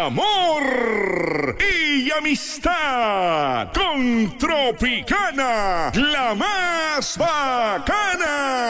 amor y amistad con Tropicana, la más bacana.